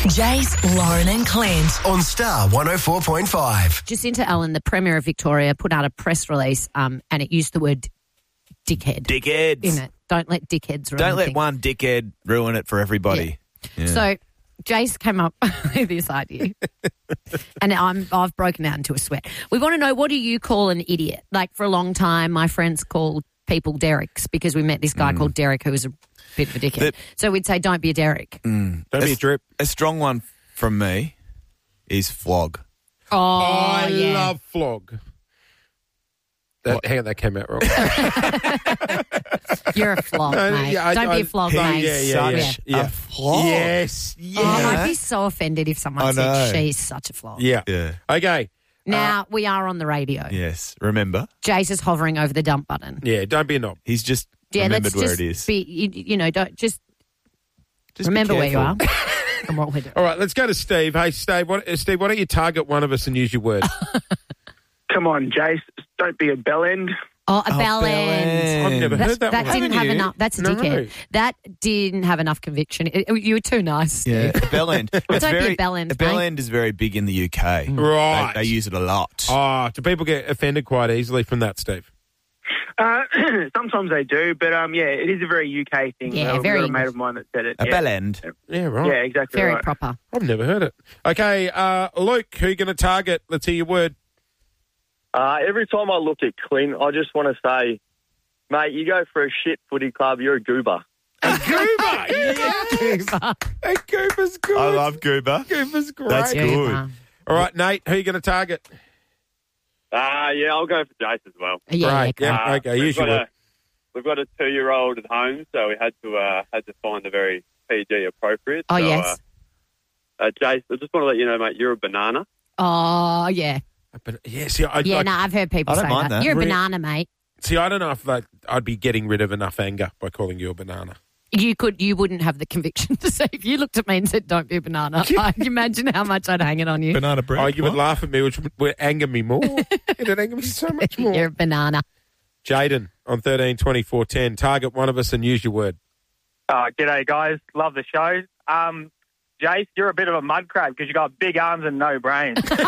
Jace, Lauren and Clint on Star 104.5. Jacinta Allen, the Premier of Victoria, put out a press release and it used the word dickhead Dickheads. in it. Don't let dickheads ruin Don't let things. one dickhead ruin it for everybody. Yeah. So Jace came up with this idea and I've broken out into a sweat. We want to know, what do you call an idiot? Like, for a long time, my friends called people Derricks because we met this guy called Derek who was a bit of a dickhead. So we'd say, don't be a Derek. Don't be a drip. A strong one from me is flog. Oh, I yeah. love flog. Hang on, that came out wrong. You're a flog, mate. Don't be a flog, mate. Yeah. A flog. Yes. Yeah. Oh, I'd be so offended if someone said she's such a flog. Yeah. Yeah. Okay. Now, we are on the radio. Yes. Remember, Jace is hovering over the dump button. Yeah, don't be a knob. he's just Yeah, remembered let's where just it is. be, don't just Just remember be where you are careful. and what we're doing. All right, let's go to Steve. Hey, Steve, why don't you target one of us and use your word? Come on, Jace. Don't be a bell end. Oh, a bell end. I've never heard that That one. didn't have you? enough. That's a No. dickhead. That didn't have enough conviction. You were too nice. Yeah, Steve. bell end. It's Don't be a very, bell end, a bell mate. end is very big in the UK. Right. They use it a lot. Oh, do people get offended quite easily from that, Steve? Sometimes they do, but yeah, it is a very UK thing. Yeah, We've very got a mate English. of mine that said it. A yeah. bell end. Yeah, right. Yeah, exactly Very right. proper. I've never heard it. Okay, Luke, who are you going to target? Let's hear your word. Every time I look at Clint, I just want to say, mate, you go for a shit footy club, you're a goober. Goober! Goober. Hey, Goober's good. I love Goober. Goober's great. That's good. Goober. All right, Nate, who are you going to target? Yeah, I'll go for Jace as well. Yeah, Right, yeah, okay, use your word. We've got a 2-year-old at home, so we had to find a very PG appropriate. Oh, so, yes. Jace, I just want to let you know, mate, you're a banana. Oh, yeah. But, yes, yeah, Yeah, no, I've heard people I don't say mind that. You're a Really? banana, mate. See, I don't know if I'd be getting rid of enough anger by calling you a banana. You wouldn't have the conviction to say, if you looked at me and said, don't be a banana, I can imagine how much I'd hang it on you. Banana bread. Oh, you would laugh at me, which would anger me more. It'd anger me so much more. You're a banana. Jaden, on 13-24-10, target one of us and use your word. G'day, guys. Love the show. Jace, you're a bit of a mud crab because you got big arms and no brains.